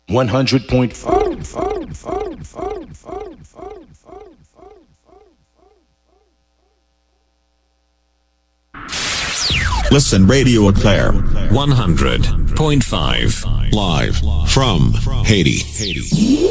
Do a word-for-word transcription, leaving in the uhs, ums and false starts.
one hundred point five. Listen, Radio Eclair one hundred point five live from Haiti.